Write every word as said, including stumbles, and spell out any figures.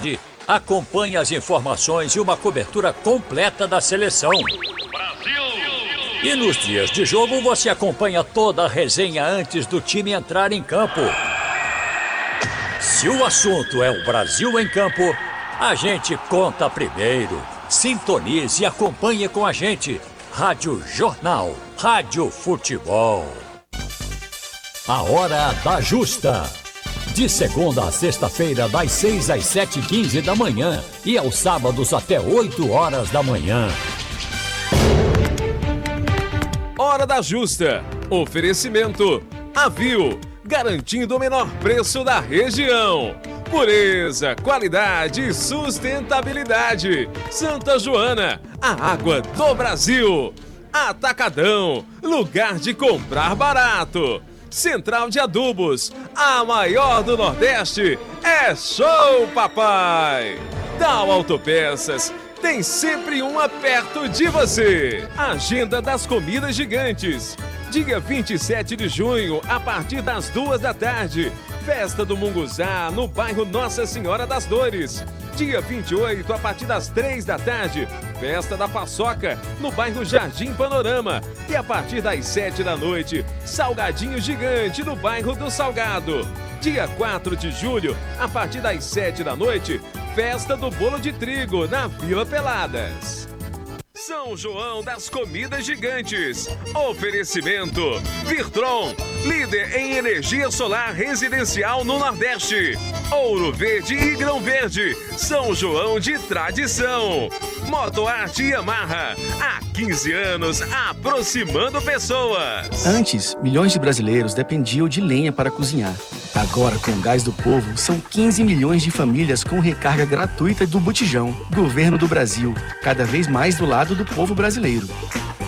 tarde, acompanhe as informações e uma cobertura completa da seleção. Brasil! E nos dias de jogo você acompanha toda a resenha antes do time entrar em campo. Se o assunto é o Brasil em campo, a gente conta primeiro. Sintonize e acompanhe com a gente. Rádio Jornal, Rádio Futebol. A Hora da Justa. De segunda a sexta-feira, das seis às sete e quinze da manhã. E aos sábados até oito horas da manhã. Hora da Justa. Oferecimento Avil, garantindo o menor preço da região. Pureza, qualidade e sustentabilidade. Santa Joana, a água do Brasil. Atacadão, lugar de comprar barato. Central de Adubos, a maior do Nordeste. É show, papai! Dal Autopeças, tem sempre uma perto de você. Agenda das Comidas Gigantes. Dia vinte e sete de junho, a partir das duas da tarde. Festa do Munguzá, no bairro Nossa Senhora das Dores. Dia vinte e oito, a partir das três da tarde. Festa da Paçoca, no bairro Jardim Panorama. E a partir das sete da noite, Salgadinho Gigante, no bairro do Salgado. Dia quatro de julho, a partir das sete da noite, Festa do Bolo de Trigo, na Vila Peladas. São João das Comidas Gigantes. Oferecimento Virtron, líder em energia solar residencial no Nordeste. Ouro Verde e Grão Verde, São João de tradição. Motoarte Yamaha, há quinze anos aproximando pessoas. Antes, milhões de brasileiros dependiam de lenha para cozinhar. Agora, com o Gás do Povo, são quinze milhões de famílias com recarga gratuita do Botijão. Governo do Brasil, cada vez mais do lado do povo brasileiro.